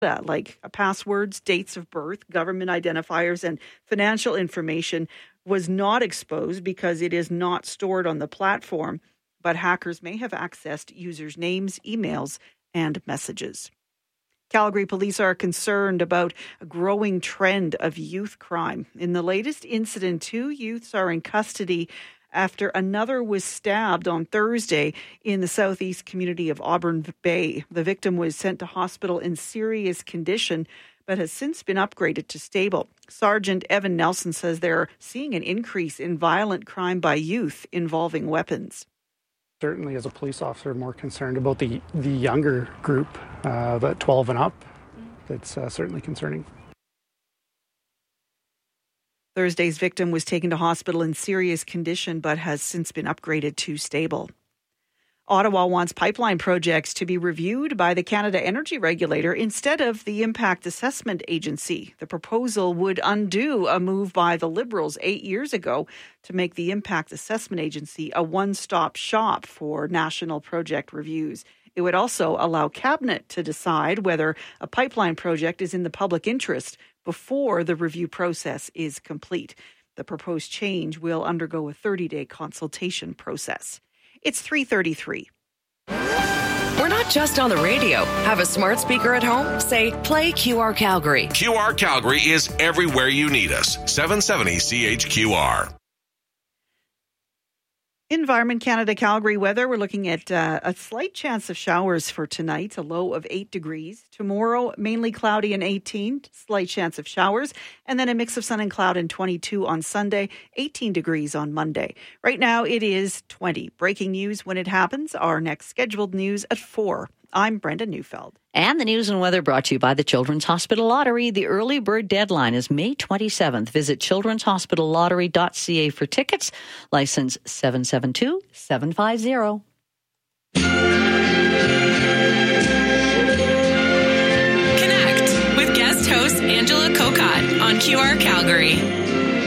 like passwords, dates of birth, government identifiers, and financial information was not exposed because it is not stored on the platform, but hackers may have accessed users' names, emails, and messages. Calgary police are concerned about a growing trend of youth crime. In the latest incident, 2 youths are in custody after another was stabbed on Thursday in the southeast community of Auburn Bay. The victim was sent to hospital in serious condition, but has since been upgraded to stable. Sergeant Evan Nelson says they're seeing an increase in violent crime by youth involving weapons. Certainly, as a police officer, more concerned about the younger group, that 12 and up. That's certainly concerning. Thursday's victim was taken to hospital in serious condition, but has since been upgraded to stable. Ottawa wants pipeline projects to be reviewed by the Canada Energy Regulator instead of the Impact Assessment Agency. The proposal would undo a move by the Liberals 8 years ago to make the Impact Assessment Agency a one-stop shop for national project reviews. It would also allow Cabinet to decide whether a pipeline project is in the public interest before the review process is complete. The proposed change will undergo a 30-day consultation process. It's 3:33. We're not just on the radio. Have a smart speaker at home? Say, play QR Calgary. QR Calgary is everywhere you need us. 770 CHQR. Environment Canada Calgary weather. We're looking at a slight chance of showers for tonight, a low of 8 degrees. Tomorrow, mainly cloudy and 18, slight chance of showers. And then a mix of sun and cloud and 22 on Sunday, 18 degrees on Monday. Right now, it is 20. Breaking news when it happens. Our next scheduled news at 4. I'm Brenda Neufeld. And the news and weather brought to you by the Children's Hospital Lottery. The early bird deadline is May 27th. Visit childrenshospitallottery.ca for tickets. License 772750. Connect with guest host Angela Kokot on QR Calgary.